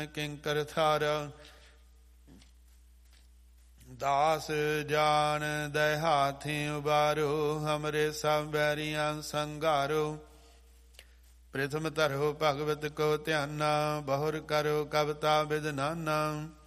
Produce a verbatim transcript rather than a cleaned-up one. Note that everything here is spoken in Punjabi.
ਕਿੰਕਰ ਥਾਰ। ਦਾਸ ਜਾਨ ਦਇ ਹਾਥੀ ਉਬਾਰੋ, ਹਮਰੇ ਸਭ ਬੈਰੀਆਂ ਸੰਘਾਰੋ। ਪ੍ਰਥਮ ਧਰੋ ਭਗਵਤ ਕੋ ਧਿਆਨਾ, ਬਹੁਰ ਕਰੋ ਕਵਤਾ ਬਿਦ ਨਾਨਾ।